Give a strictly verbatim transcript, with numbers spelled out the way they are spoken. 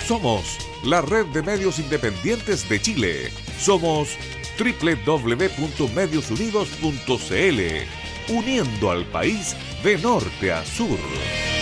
Somos la red de medios independientes de Chile. Somos doble u doble u doble u punto medios unidos punto c l, uniendo al país de norte a sur.